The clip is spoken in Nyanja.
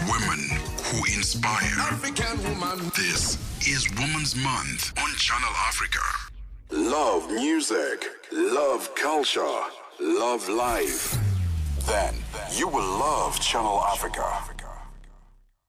Women who inspire. African woman. This is Women's Month on Channel Africa. Love music, love culture, love life. Then you will love Channel Africa.